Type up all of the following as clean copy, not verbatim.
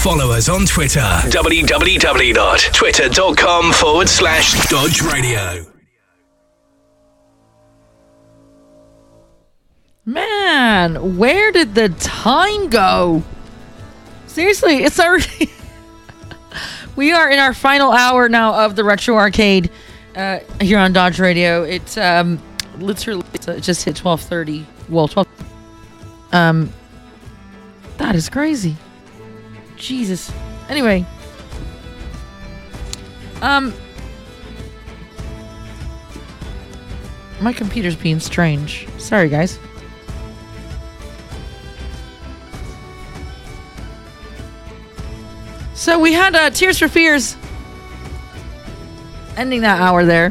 Follow us on Twitter. www.twitter.com/Dodge Radio. Man, where did the time go? Seriously, it's already... We are in our final hour now of the Retro Arcade here on Dodge Radio. It's literally just hit 12:30. Well, 12. That is crazy. Jesus. Anyway. My computer's being strange. Sorry, guys. So we had Tears for Fears ending that hour there.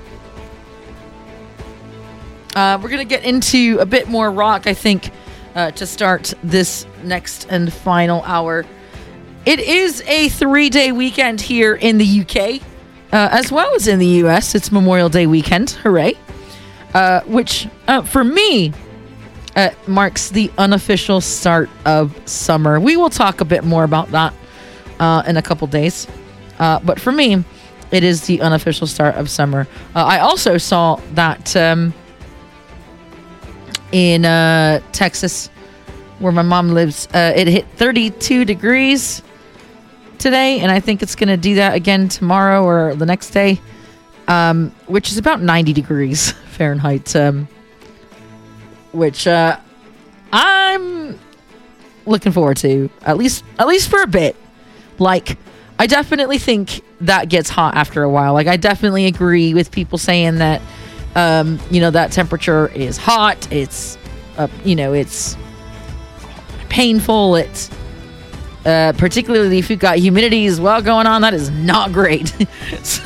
We're going to get into a bit more rock, I think, to start this next and final hour. It is a 3-day weekend here in the UK, as well as in the US. It's Memorial Day weekend. Hooray. Which, for me, marks the unofficial start of summer. We will talk a bit more about that in a couple days. But for me, it is the unofficial start of summer. I also saw that in Texas, where my mom lives, it hit 32 degrees today, and I think it's going to do that again tomorrow or the next day, which is about 90 degrees Fahrenheit, which I'm looking forward to, at least for a bit. Like, I definitely think that gets hot after a while. Like, I definitely agree with people saying that, that temperature is hot. It's, it's painful. It's, particularly if you've got humidity as well going on, that is not great. So,